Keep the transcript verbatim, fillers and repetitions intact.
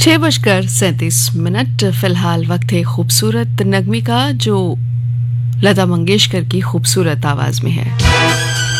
छह बजकर सैंतीस मिनट फिलहाल वक्त है खूबसूरत नगमे का, जो लता मंगेशकर की खूबसूरत आवाज में है।